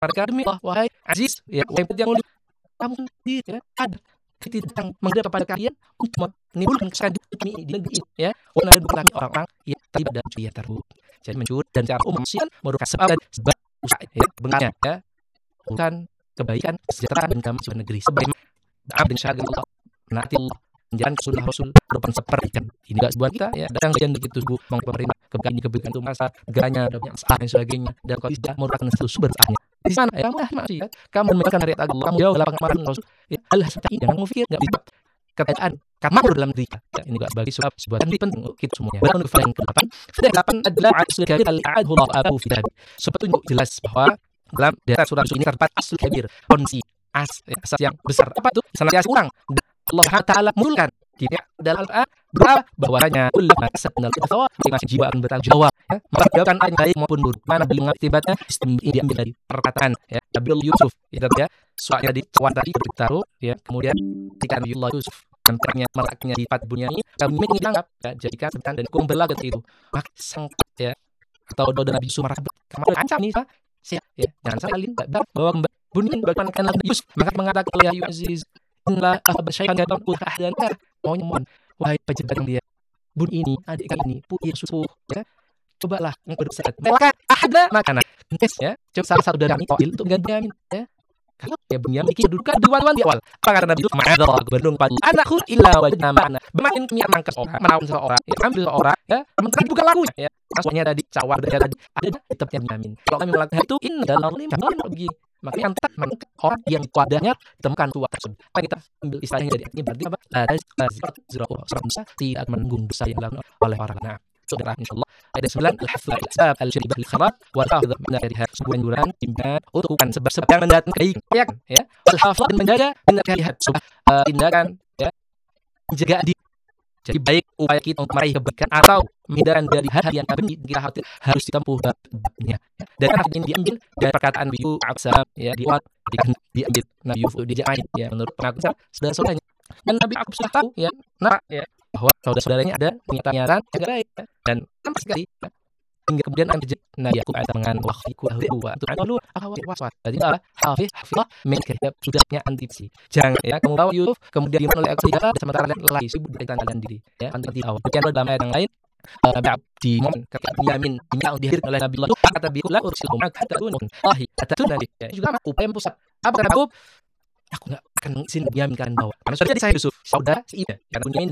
mereka, demi Allah wahai Aziz, ya wahai yang mulia, kamu sendiri ya ada tidak menghadap kepada kalian untuk menimbulkan kesadukan kami di negeri ini, ya. Wana dan bukan orang-orang yang terlibat dalam curian tersebut. Jadi mencuri dan secara umum sih merupakan sebab usaha, ya, benarnya, ya, bukan kebaikan, kesejahteraan dan keamanan negeri. Sebagaimana dan syariat Allah, menaati Allah, menjalankan sunnah Rasul merupakan sepertikan. Ini enggak sebuah kita, ya. Datang bagian begitu pemerintah kebijakan itu masa negaranya dan masalah dan sebagainya, dan kalau tidak merupakan satu sumber usahanya. Di sana ya maksiat, kamu menegakkan syariat Allah, kamu jauh dalam amaran Rasul, ya, hal seperti ini jangan mufid, enggak bisa kekayaan karena dalam diri kita. Ya, ini juga bagi sebuah tanda penting untuk kita semuanya. Dan untuk yang ke-8, yang adalah asul kabir al-a'adhu Allah abu fi hadis. Sepetunjuk jelas bahwa dalam dasar surah ini terdapat asul kabir, kondisi asas yang besar. Apa itu? Senantiasa kurang. Allah Taala mulakan tidak dalam berapa bahwasanya ulama sabnal fatwa masing-masing jiwa akan bertanggung jawab, ya, mempertanggungjawabkan yang baik maupun buruk. Mana beliau mengakibatnya ini diambil dari perkataan, ya, Nabi Yusuf, ya, soalnya di cawan tadi ditaruh, ya, kemudian ketika Nabi Yusuf menangkapnya meraknya di tempat Bunyamin, Bunyamin ditangkap, ya, jadikan sebutan dan hukum berlaku itu. Maka sang, ya, atau Nabi Yusuf marah, kamu ancam nih, Pak. Ya, jangan salin bahwa Bunyamin bagaimana Nabi Yusuf, maka mengatakan ya Aziz, inlah abasyaitan dan ahdan, maunya mohon wahai pejabat yang dia Bun ini adik kami ini punya susu, ya, cobalah engkau bersalat maka ahda makanan, ya, coba salah satu dari kami untuk Bunyamin, ya. Kalau ya Bunyamin bikin kedudukan dua-duaan di awal, apa kata Nabi Yusuf, ma'adzallah berlindung pada anakku illa wajadna ma'ana, bermakin kami menangkap orang, menawan seorang, ya, ambil seorang, ya, sementara bukan lakunya, ya, maksudnya tadi cawar dari tadi ada di tempatnya Bunyamin. Kalau kami melakukan itu inna lillahi begini, makanya antar orang yang wadahnya temukan tua tersebut. Apa kita ambil istilahnya dari ini berarti apa? Seorang Musa tidak menanggung dosa yang dilakukan oleh orang. Nah, saudara insyaallah ayat 9 al-hafla al-asbab al-syaribah al-kharat wal hafdh min hariha, sebuah anjuran timbangan untuk bukan sebab-sebab yang mendatangkan kebaikan, ya, wal hafdh dan menjaga min hariha, tindakan, ya, menjaga di. Jadi baik upaya kita untuk meraih kebaikan atau menghindarkan dari hal-hal yang kita harus ditempuh babnya. Dan ini diambil dari perkataan Nabi Aksam, ya, diambil Nabi Dija'id, ya, menurut pengakuan saudara-saudaranya. Dan Nabi Akub sudah tahu, ya, ya, bahwa saudara-saudaranya ada niatan yang baik, ya, dan nampak sekali, ya. Hingga kemudian Nabi Yakub ada dengan wahiku huwa itu lalu waswas. Jadi hafizah menkehab sudahnya antipsi. Jangan, ya, kamu bawa Yusuf kemudian dimakan oleh aku tidak sementara lain sibuk dengan kalian diri, ya, anti awal. Kemudian dalam ayat yang lain di momen ketika Bunyamin yang dihadirkan oleh Nabi Allah kata biqula ursilhum hatta tunun wahi hatta nabi, ya, juga upaya pusat. Apa kata Yakub? Aku enggak akan izin Bunyamin kalian bawa. Karena sudah jadi saya Yusuf, saudara si Ibu. Karena Bunyamin